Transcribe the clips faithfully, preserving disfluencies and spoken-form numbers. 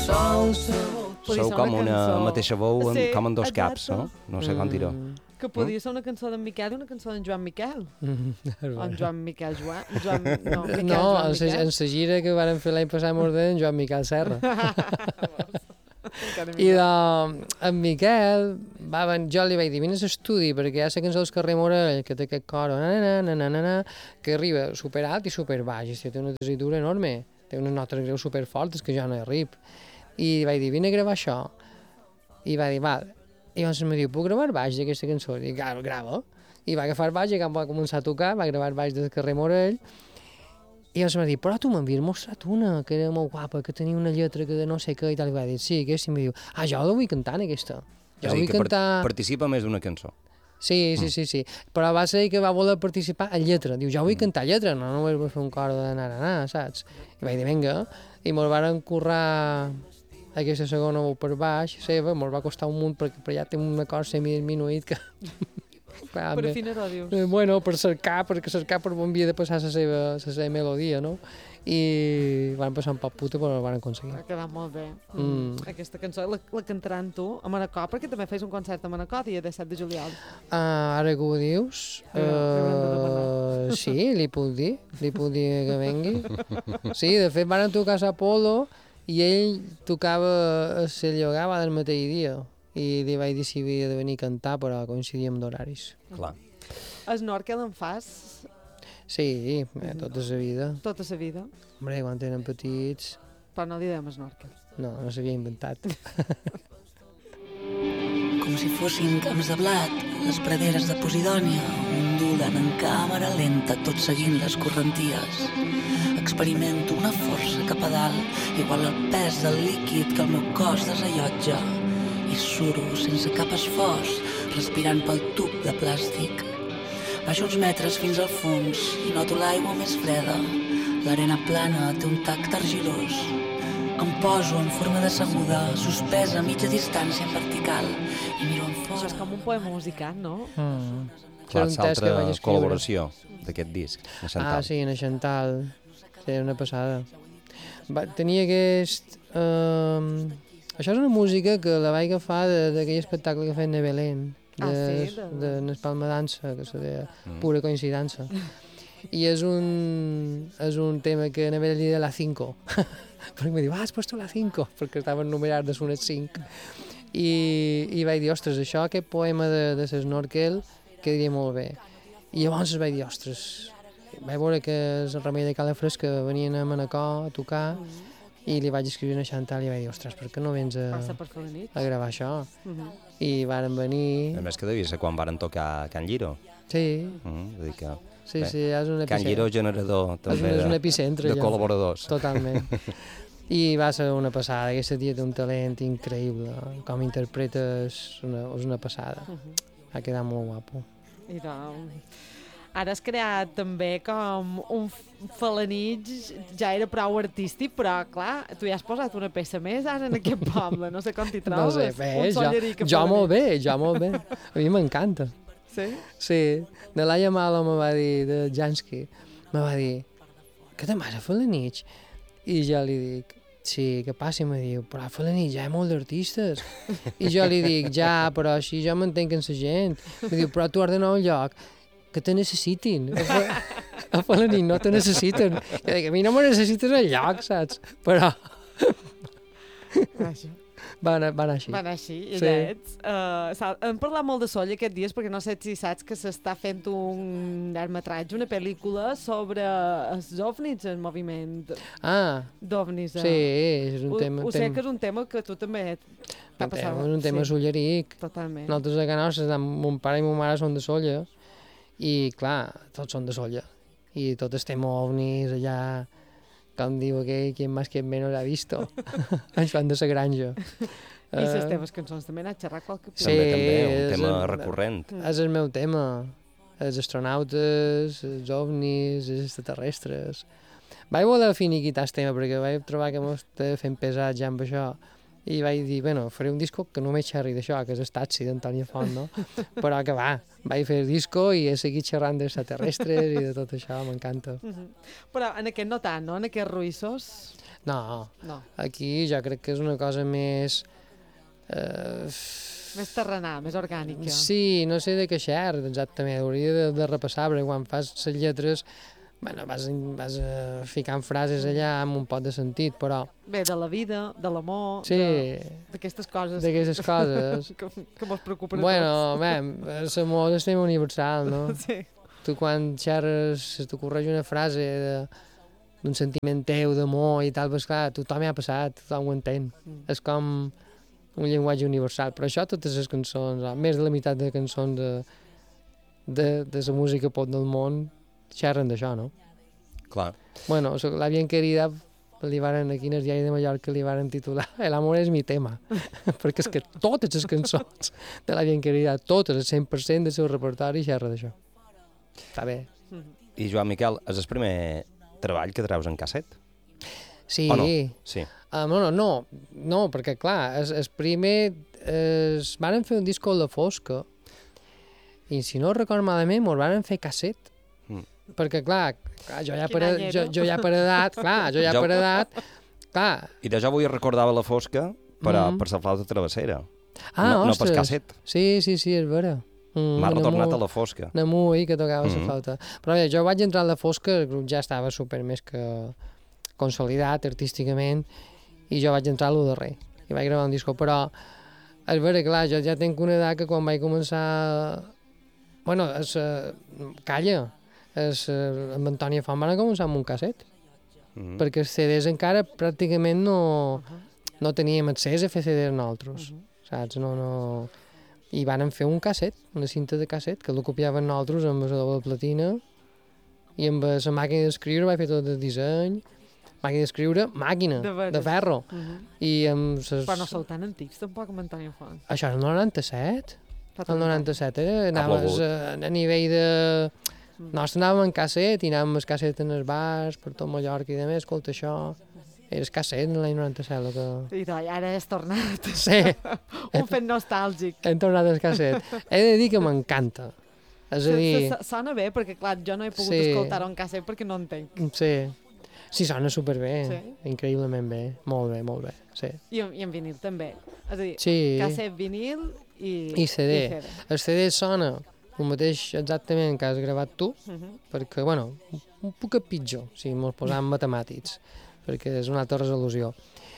sol sou com una mateixa veu, sí, com en dos exacte. caps, no? No sé com dir-ho. Que podia ser una cançó d'en Miquel i una cançó d'en Joan Miquel. Mm, O en Joan Miquel Joan. Joan no, Miquel no, Joan en Miquel. la gira que varen fer l'any passat mos deien Joan Miquel Serra. I de, en Miquel, va, jo li vaig dir, vine a l'estudi, perquè hi ha la cançó dels Carrer Morell, que té aquest coro, na, na, na, na, na, na, que arriba super alt i super baix, i té una tessitura enorme, té unes notes greus super fortes que jo no arrib. I vaig dir, vine a gravar això. I va dir, val. I llavors em diu, puc gravar baix d'aquesta cançó? I dic, grava, grava. I va agafar baix i va començar a tocar, va gravar baix del Carrer Morell. I llavors em va dir, però tu m'havies mostrat una, que era molt guapa, que tenia una lletra que de no sé què, i tal. I va dir, sí, aquesta. I em diu, ah, jo la vull cantar, aquesta. Jo És a dir, vull que cantar... participa més d'una cançó. Sí, sí, sí, sí. Però va ser que va voler participar a lletra. Diu, jo vull cantar lletra, no només vull fer un coro de na-na-na, saps? I vaig dir, vinga. I me'l varen currar aquesta segona veu per baix, seva, me'l va costar un munt, perquè per allà té un acord semidisminuït que... Clar, Per bé, afinar-ho, dius. eh, bueno, per cercar, perquè cercar per on havia de passar la seva, la seva melodia, no? I van passar un poc puta, però ho van aconseguir. Va quedar molt bé. Mm. Aquesta cançó la, la cantaran tu a Manacor, perquè també fes un concert a Manacor dia disset de juliol. Uh, ara que ho dius, Li haurem de uh, sí, li puc dir, li puc dir que vengui. Sí, de fet van tocar a l'Apolo i ell tocava a la Llogava del mateix dia i li vaig dir si havia de venir a cantar, però coincidíem d'horaris. Clar. Snorkel en fas Sí, eh, tota la vida. tota la vida, Hombre, quan eren petits, però no li dèiem snorkel. no, no s'havia inventat. Com si fossin camps de blat, les praderes de Posidònia ondulen en càmera lenta, tot seguint les correnties. Experimento una força cap a dalt, igual al pes del líquid que el meu cos desallotja, i suro sense cap esforç, respirant pel tub de plàstic. Baixo uns metres fins al fons i noto l'aigua més freda. L'arena plana té un tacte argilós. Em poso en forma de seguda, suspesa a mitja distància en vertical, i miro en fora. Això és com un poema musicat, no? Mm. Clar, Això és un text que vaig l'altra escriure. col·laboració d'aquest disc, de Chantal. Ah, sí, en el Chantal. Sí, una passada. Va, tenia aquest... Uh, això és una música que la vaig agafar de- d'aquell espectacle que feien de Belén, de, Ah, sí? de... De- de Nespalma Dansa, que se deia Mm. pura coincidència. I és un, és un tema que anava a dir de la cinco. Perquè em diu, ah, has puesto la cinco, perquè estava numerat de sonet cinc. I, I vaig dir, ostres, això, aquest poema de, de l'Snorkel, quedaria molt bé. I llavors vaig dir, ostres, vaig veure que el Remei de Cala Fresca venien a Manacor a tocar i li vaig escriure a Chantal i vaig dir, ostres, per què no vens a, Passa per fer la nit. a gravar això? Mhm. I varen venir... A més que devia ser quan varen tocar Can Lliro. Sí, Mm, vull dir que sí, Bé, sí, és un Can Lliro epicentre. generador És, també és un de, epicentre. de allò. col·laboradors. Totalment. I va ser una passada, aquesta tia té un talent increïble, com interpreta és una, és una passada, Mhm. ha quedat molt guapo. I doncs... Ara has creat també com un falanitx, ja era prou artístic, però clar, tu ja has posat una peça més ara en aquest poble, no sé com t'hi No trobes. sé, bé, un jo, solleric jo molt bé, jo molt bé. A mi m'encanta. Sí? Sí, de Laia Malo me va dir, de Jansky, me va dir, que te'n vas a Falanitx? I jo li dic, sí, què passa? I me diu, però a Falanitx ja hi ha molt d'artistes. I jo li dic, ja, però així jo m'entenc amb la gent. Me diu, però tu has d'anar a un lloc que te necessitin. A Fa- a Falanitx no te necessiten. Jo dic, a mi no me necessites al lloc, saps? Però Vaja. va anar, va anar així. Va anar així, i Sí. ets. Uh, hem parlat molt de Solla aquests dies perquè no sé si saps que s'està fent un llargmetratge, una pel·lícula sobre els ovnis en moviment Ah, d'ovnis. eh? sí, és un ho, tema... ho sé tem- que és un tema que tu també t'ha un passat. tema, és un tema sí, solleric. totalment. Nosaltres a Can Nostra, mon pare i mon mare són de Solla i, clar, tots són de Solla. I tot estem ovnis allà, com diu aquell, quien más quien menos ha visto. Ens fan de la granja. I les Eh, teves cançons també n'has xerrat qualque Sí, També, també, un és tema el- recurrent. És el meu tema. Els astronautes, els ovnis, els extraterrestres. Vaig voler finiquitar el tema perquè vaig trobar que m'estava fent pesat ja amb això. I vaig dir, bueno, faré un disco que només xerri d'això, que és el taxi d'Antònia Font, no? Però que va, vaig fer el disco i he seguit xerrant d'extraterrestres i de tot això, m'encanta. Mhm. Però en aquest no tant, no? En aquests ruïssos. No, No. aquí jo crec que és una cosa més... Eh, Més terrenal, més orgànica. sí, no sé de què xer, exactament, hauria de, de repassar, perquè quan fas les lletres, bueno, vas, vas uh, ficant frases allà amb un pot de sentit, però... Bé, de la vida, de l'amor, Sí, d'aquestes coses d'aquestes coses... que, que mos preocupen a Bueno, bé, l'amor és tema universal, no? tots. Sí. Tu quan xerres, si t'ocorreix una frase de, d'un sentiment teu, d'amor i tal, pues clar, tothom hi ha passat, tothom ho entén. Mm. És com un llenguatge universal. Per això totes les cançons, o més de la meitat de cançons de, de, de la música pop del món xerren d'això, no? Clar. Bueno, so- la Bien Querida, li varen, aquí en el diari de Mallorca li varen titular El amor és mi tema, perquè és que totes les cançons de la Bien Querida, totes, el cent per cent del seu repertori xerra d'això. Està bé. I Joan Miquel, és el primer treball que treus en casset? Sí. O no? Sí. Uh, no, no, no, no, perquè clar, el, el primer, es varen fer un disco a la fosca i si no recordo malament mos varen fer casset, Mm. perquè clar, clar jo ja Quin per, any era? jo, jo ja per edat, clar, jo ja Jo- per edat, clar, I d'això avui recordava la fosca per, a, Mhm. per la flauta travessera. ah, no, no per ostres, casset. sí, sí, sí, és vera. Mm, M'ha Namu- retornat a la fosca. Namu ahir que tocava la Mhm. flauta. Però bé, jo vaig entrar a la fosca, el grup ja estava super més que consolidat artísticament i jo vaig entrar a lo darrer i vaig gravar un disco, però és vera, clar, jo ja tinc una edat que quan vaig començar... Bueno, és, uh, calla, és, uh, amb Antònia Font van començar amb un casset, Mhm. perquè els C Ds encara pràcticament no, no teníem accés a fer C Ds nosaltres, saps? No, no... I van fer un casset, una cinta de casset, que el copiaven nosaltres amb la doble platina i amb la màquina d'escriure vaig fer tot el disseny, màquina d'escriure, màquina, De de, veres. ferro. Uh -huh. I amb ses... Però no sou tan antics, tampoc, amb Antònia Font. Això és el noranta-set? Fa El tant noranta-set era, anaves plogut. a, a nivell de... Mm. Nosaltres anàvem en casset i anàvem amb el casset en els bars, per tot Mallorca i de més, escolta això. Era el casset en l'any noranta-set, el que... I doncs, ara has tornat. Sí, Un fet nostàlgic. hem tornat al casset. He de dir que m'encanta. És a dir... S- Sona bé, perquè clar, jo no he pogut Sí. escoltar-ho en casset perquè no entenc. Sí, sí, sona superbé, Sí? increïblement bé, molt bé, molt bé, sí. I, en- I en vinil també. És a dir, Sí, casset, vinil i, I C D. I C D. el C D sona el mateix exactament que has gravat tu, Uh -huh. perquè, bueno, un, un poc pitjor, si mos posam matemàtics, perquè és una altra resolució.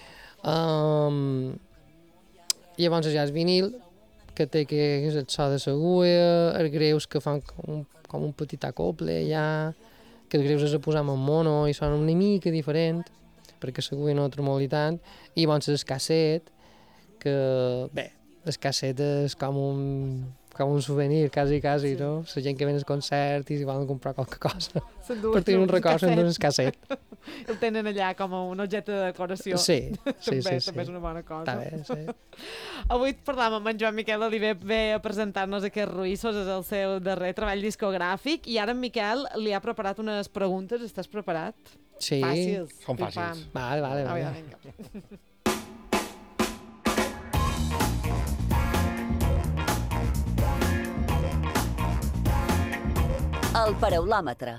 Um, llavors ja és vinil, que té que és el so de l'agulla, els greus que fan com un, com un petit acople allà, que els greus es posam en mono i sona una mica diferent, perquè l'agulla no tremoli tant, i llavors el casset, que, bé, el casset és com un, com un souvenir, quasi, quasi, Sí. no? La gent que ven al concert i si volen comprar qualque cosa S'enduen per tenir un un record, casset. s'enduen el casset. El tenen allà com a un objecte de decoració. Sí, sí, també, sí, sí. també és una bona cosa. Està bé, sí. Avui parlàvem amb en Joan Miquel Oliver, ve a presentar-nos aquests Ruïssos, és el seu darrer treball discogràfic, i ara en Miquel li ha preparat unes preguntes. Estàs preparat? Sí. Fàcils. Són Pim, fàcils. pam. Vale, vale, A vale. veure, vinga. El paraulòmetre.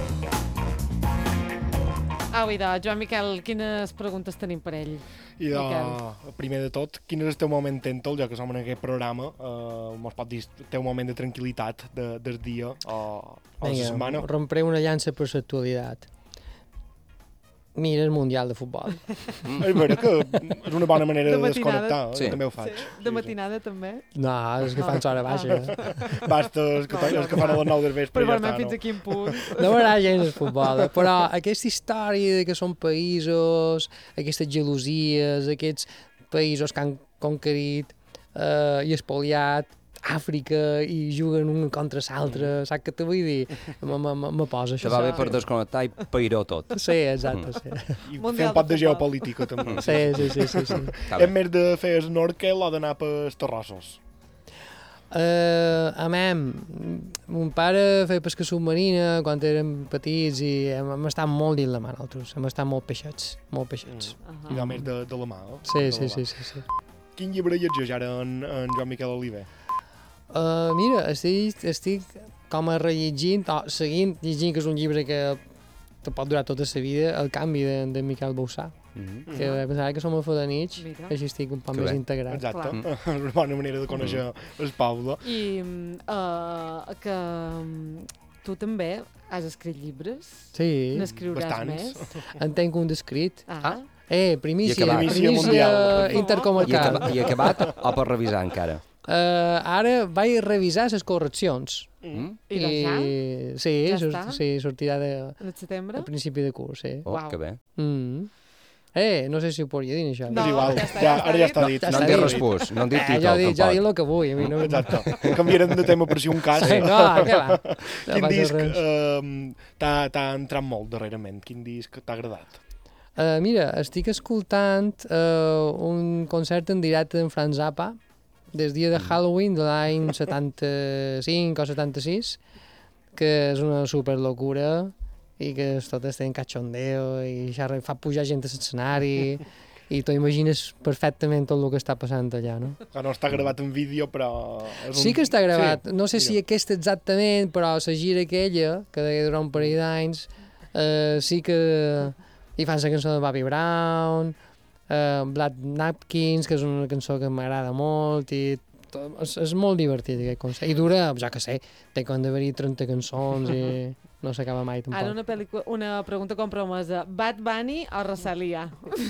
Au, idò, Joan Miquel, quines preguntes tenim per ell? I de, Miquel. primer de tot, quin és el teu moment tèntol, ja que som en aquest programa, eh, mos pot dir el teu moment de tranquil·litat de, del dia o, o de la setmana? rompré una llança per l'actualitat. Mira el Mundial de Futbol. És vera que és una bona manera De de, matinada. desconnectar, eh? Sí. també ho faig. Sí? De matinada, també? No, és que fan hora baixa. Basta, els que, No, els que fan a les nou del vespre Però ja veurem està, fins no? a quin punt. No m'agrada gens el futbol, eh? Però aquesta història de que són països, aquestes gelosies, aquests països que han conquerit eh, i espoliat Àfrica i juguen un contra l'altre, saps què te vull dir? Me, me, me, me posa Te això. va bé per desconnectar i pairó tot. Sí, exacte, sí. I Mundial fer un poc de de futbol. geopolítica, també. Sí, sí, sí, sí, sí. Està És bé. més de fer snorkel o d'anar pels terrossos? Uh, amem, mon pare feia pesca submarina quan érem petits i hem, hem estat molt dins la mà nosaltres, hem estat molt peixets, molt peixets. Uh I no més de, de la mà, eh? Sí, De sí, la sí, mà. sí, sí. Quin llibre llegeix ara en, en Joan Miquel Oliver? Uh, mira, estic, estic com a rellegint, o seguint, llegint, que és un llibre que te pot durar tota la vida, El canvi de, de Miquel Bausà. Mhm. que pensava que som a Fodanich, Mira. així estic un poc Que més bé. integrat. Exacte. Clar. És una bona manera de conèixer el poble. I uh, que um, tu també has escrit llibres? Sí, N'escriuràs Bastants. més? en tenc un d'escrit. Ah, Eh, primícia, I acabat. Primícia primícia mundial. I, intercomarcal. acaba, I acabat o per revisar encara? Uh, ara vaig revisar les correccions. Mm? I doncs ja? Sí, Ja sort- està? sí, sortirà de, en el setembre? a principi de curs, sí. Oh, Uau. que bé. Mm. Eh, no sé si ho podria dir, això. No, és igual, ja està, ja, ja ara ja està està dit. dit. Ja No està en té dit. respòs, no en té Eh, títol, ja dic, ja tampoc. dic el que vull, a mi no... Exacte. Canviarem de tema per si un cas. Sí, no, què va? No Quin passa disc res. eh, t'ha t'ha entrat molt darrerament? Quin disc t'ha agradat? Uh, mira, estic escoltant uh, un concert en directe d'en Frank Zappa des dia de Halloween de l'any setanta-cinc o setanta-sis, que és una superlocura i que és tot estem cachondeo i xarra, fa pujar gent a l'escenari i t'ho imagines perfectament tot el que està passant allà, no? Que no està gravat en vídeo, però... És Sí que està gravat, Sí, no sé si mira. aquest exactament, però la gira aquella, que deia durar un parell d'anys, eh, sí que hi fan la cançó de Bobby Brown, eh, Black Napkins, que és una cançó que m'agrada molt, i tot, és, és molt divertit aquest concert. I dura, ja que sé, té com d'haver-hi trenta cançons i no s'acaba mai tampoc. Ara una, pel·lícula, una pregunta compromesa. Bad Bunny o Rosalia?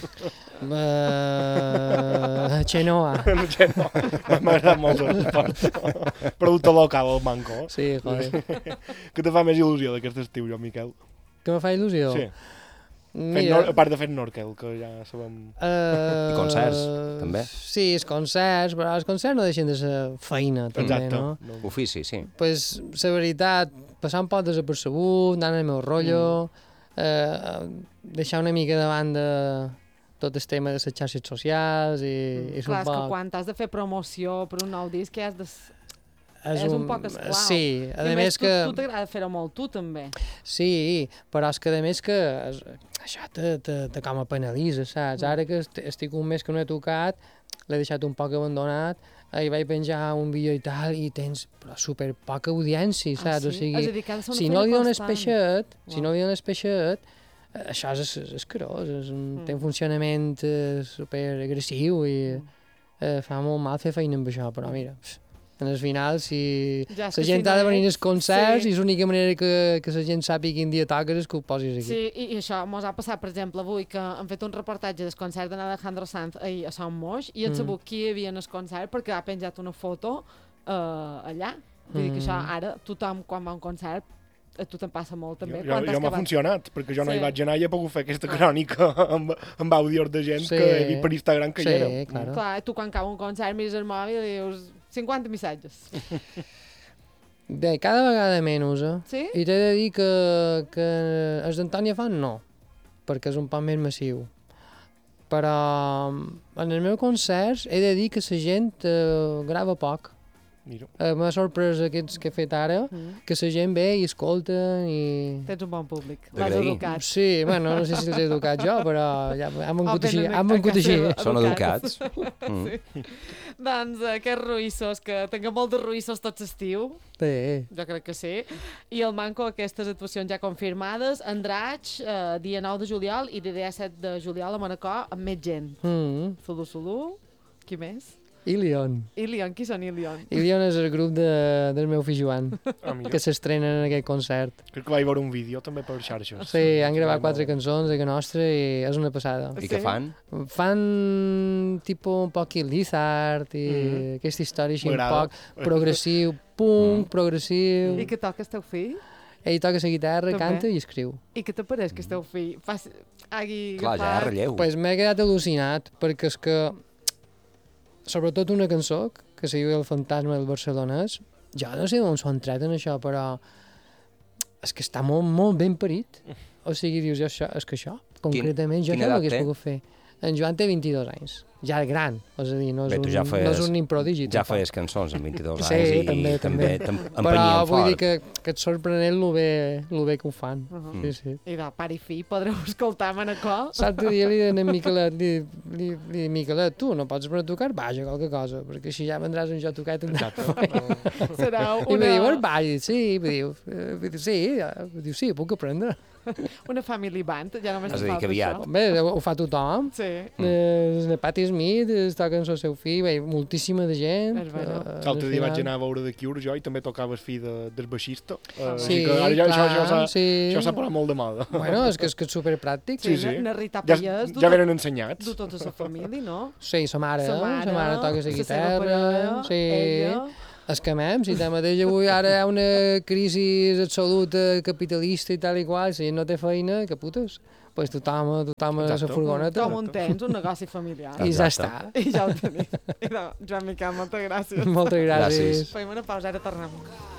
Uh, Xenoa. No sé, no. M'ha agradat molt la resposta. Producte local, el manco. Sí, joder. Què te fa més il·lusió d'aquest estiu, jo, Miquel? Que me fa il·lusió? Sí. Fent Mira, nor, a part de fer Norkel, que ja sabem... Uh, I concerts, també. Sí, els concerts, però els concerts no deixen de ser feina, també, Exacte. no? No. Ofici, sí. Pues, la veritat, passar un poc desapercebut, anar al meu rotllo, mm. eh, deixar una mica de banda tot el tema de les xarxes socials i, Mm. i Clar, és que poc... quan has de fer promoció per un nou disc ja has de... És, és un poc esclau. Sí, a I més tu, que... tu t'agrada fer-ho molt, tu també. Sí, però és que a més que es, això te, te, te com a penalitza, saps? Mm. Ara que est estic un mes que no he tocat, l'he deixat un poc abandonat, i vaig penjar un vídeo i tal, i tens però super poca audiència, Ah, saps? sí? O sigui, És a dir, que ha de ser una si feina no li dones constant. peixet, si Uau. no li dones peixet, eh, això és, és escarós, és un, Mm. té un funcionament eh, super agressiu i eh, fa molt mal fer feina amb això, però mira, pff, en el final, si Ja, és la que gent si ha de no venir als ets- concerts sí. i és l'única manera que, que la gent sàpiga quin dia toques és que ho posis aquí. Sí, i, i això mos ha passat, per exemple, avui, que han fet un reportatge del concert d'Alejandro Sanz ahir a Sant Moix i han Mm. sabut qui hi havia en el concert perquè ha penjat una foto eh, allà. Vull dir que això Mm. ara tothom, quan va a un concert, a tu te'n passa molt també. Jo, Quan jo, t'has jo m'ha acabat- funcionat, perquè jo no Sí. hi vaig anar i he pogut fer aquesta crònica amb, amb àudios de gent Sí. que he vist per Instagram que Sí, hi era. claro. Clar, tu quan acaba un concert mires el mòbil i dius cinquanta missatges. Bé, cada vegada menys, eh? Sí? I t'he de dir que, que els d'Antònia fan no, perquè és un poc més massiu. Però en els meus concerts he de dir que la gent eh, grava poc. Mira. Eh, M'ha sorprès aquests que he fet ara, Mm. que la gent ve i escolta i... Tens un bon públic. D'agrair. L'has educat. Sí, bueno, no sé si els he educat jo, però ja hem O vengut així. venen a- Hem a vengut casa així. teva. Són Educats. educats. Mm. Sí. Doncs eh, aquests ruïssos, que tinguem molts ruïssos tot l'estiu, Sí. jo crec que sí. I el Manco, aquestes actuacions ja confirmades. Andratx, eh, dia nou de juliol, i dia set de juliol a Manacor, amb més gent. Mm. Sulu Sulu, qui més? Ilion. Ilion, qui són Ilion? Ilion és el grup de, del meu fill Joan, Ah, mira. que s'estrena en aquest concert. Crec que vaig veure un vídeo també per xarxes. Sí, han gravat Molt quatre bé. cançons de que nostra i és una passada. I Sí? què fan? Fan tipus un poc Lizard i Mhm. aquesta història així un M'agrada. poc progressiu, punk, progressiu. I què toca el teu fill? Ell toca la guitarra, També. canta i escriu. I què t'apareix que el teu fill faci, hagi Clar, ja hi ha agafat... relleu. Pues m'he quedat al·lucinat, perquè és que, sobretot una cançó, que se diu El fantasma del barcelonès, jo no sé d'on s'ho han tret en això, però és que està molt, molt ben parit. O sigui, dius, jo això, és que això, concretament, jo quina això edat l'hagués té? pogut fer. En Joan té vint-i-dos anys, ja gran, és a dir, no és, Bé, un, tu ja feies- no és un nin prodigi. Ja tampoc. feies cançons amb vint-i-dos Sí, anys i també, també també. t'em- Però empenyien vull dir fort. que, que et sorprenent lo bé, lo bé que ho fan. Uh -huh. Mm. Sí, sí. I de pare i fill podreu escoltar Manacor. L'altre dia li deia a en Miquelet, li, li, li dic, Miquelet, tu no pots venir a tocar? Vaja, qualque cosa, perquè així ja vendràs en jo tocat. Exacte. Serà I me diu, una... "On vas?" I dic, sí, me diu, eh, me diu, sí, ja. Me diu, sí, puc aprendre. Una family band, ja només És a ens dir, falta que aviat. això. Bé, ho fa tothom. Sí, Mm. El Patti Smith es toca amb el seu fill, bé, moltíssima de gent. És bueno. eh, L'altre al dia vaig final. anar a veure The Cure jo i també tocava el fill de, del baixista. Uh, Sí, que ara ja, això, això, clar, s'ha- sí. això s'ha posat molt de moda. Bueno, és que és, que és superpràctic. Sí, sí, sí. na- na Rita Ja, Pallès, du ja tot- venen ensenyats. du tota la família, no? Sí, sa mare, Sa sa mare, mare, toca la sa seva guitarra. parella, Sí. ella. Escamem, si mateix avui ara hi ha una crisi absoluta capitalista i tal i qual, si no té feina, que putes? Pues tothom, tothom a la Exacte. furgoneta. Com un tens, un negoci familiar. I ja Exacte. està. I ja ho tenim. I no, Joan Miquel, moltes gràcies. Moltes gràcies. Gràcies. Fem una pausa, ara tornem.